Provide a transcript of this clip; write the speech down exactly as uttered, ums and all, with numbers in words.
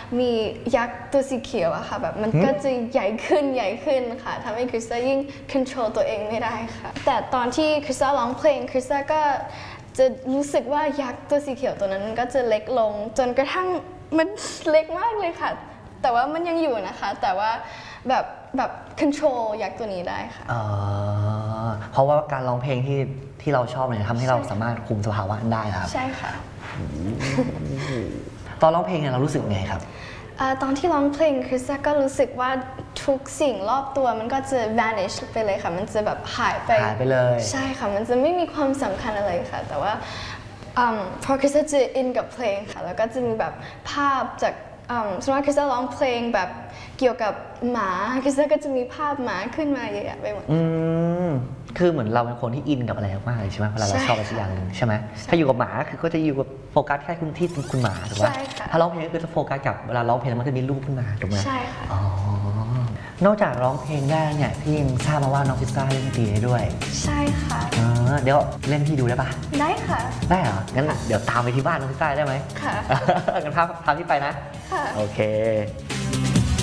มียักษ์ตัวสีเขียวอะค่ะแบบมันก็จะใหญ่ขึ้นใหญ่ขึ้นค่ะทำให้คริสตายิ่งควบคุมตัวเองไม่ได้ค่ะแต่ตอนที่คริสตาร้องเพลงคริสตาก็จะรู้สึกว่ายักษ์ตัวสีเขียวตัวนั้นมันก็จะเล็กลงจนกระทั่งมันเล็กมากเลยค่ะแต่ว่ามันยังอยู่นะคะแต่ว่าแบบแบบควบคุมยักษ์ตัวนี้ได้ค่ะเพราะว่าการร้องเพลงที่ที่เราชอบเนี่ยทำให้เราสามารถคุมสภาวะได้ครับใช่ค่ะตอนร้องเพลงเนี่ยเรารู้สึกไงครับตอนที่ร้องเพลงคริสตาก็รู้สึกว่าทุกสิ่งรอบตัวมันก็จะ vanish ไปเลยค่ะมันจะแบบหายไปหายไปเลยใช่ค่ะมันจะไม่มีความสำคัญอะไรค่ะแต่ว่าพอคริสตาจะอินกับเพลงค่ะแล้วก็จะมีแบบภาพจากสมมติคริสตาร้องเพลงแบบเกี่ยวกับหมาคริสตาก็จะมีภาพหมาขึ้นมาเยอะๆไปหมดอืมคือเหมือนเราเป็นคนที่อินกับอะไรมากเลยใช่ไหมเวลาเราชอบอะไรสักอย่างหนึ่งใช่ไหมถ้าอยู่กับหมาคือก็จะอยู่กับโฟกัสแค่คุณที่คุณหมาถูกไหมถ้าร้องเพลงก็คือจะโฟกัสกับเวลาร้องเพลงมันก็มีรูปขึ้นมาถูกไหมใช่ค่ะอ๋อนอกจากร้องเพลงได้เนี่ยพี่ยังทราบมาว่าน้องคริสตาเล่นดนตรีได้ด้วยใช่ค่ะเดี๋ยวเล่นพี่ดูได้ปะได้ค่ะได้เหรองั้นเดี๋ยวตามไปที่บ้านน้องคริสตาได้ไหมค่ะงั้นพาพาพี่ไปนะค่ะโอเค